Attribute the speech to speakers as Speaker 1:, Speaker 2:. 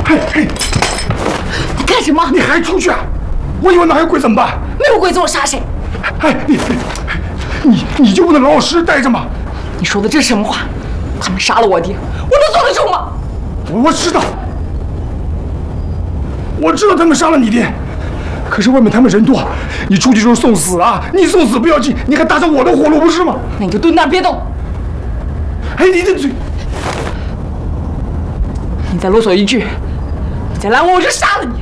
Speaker 1: 嘿嘿，
Speaker 2: 你干什么？
Speaker 1: 你还出去啊？我以为那还有鬼怎么办？
Speaker 2: 没有鬼子我杀谁？
Speaker 1: 哎，你就不能老老实实待着吗？
Speaker 2: 你说的这是什么话？他们杀了我爹，我能坐得住吗？
Speaker 1: 我知道，我知道他们杀了你爹，可是外面他们人多，你出去就是送死啊！你送死不要紧，你还搭上我的活路不是吗？
Speaker 2: 那你就蹲那儿别动。
Speaker 1: 哎，你的嘴！
Speaker 2: 你再啰嗦一句，你再拦我，我就杀了你！